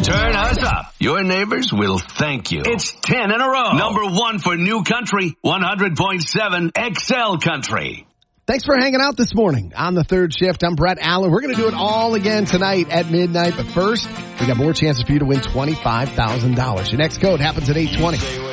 Turn us up. Your neighbors will thank you. It's 10 in a row. Number 1 for New Country, 100.7 XL Country. Thanks for hanging out this morning on the third shift. I'm Brett Allen. We're going to do it all again tonight at midnight. But first, we got more chances for you to win $25,000. Your next code happens at 8:20.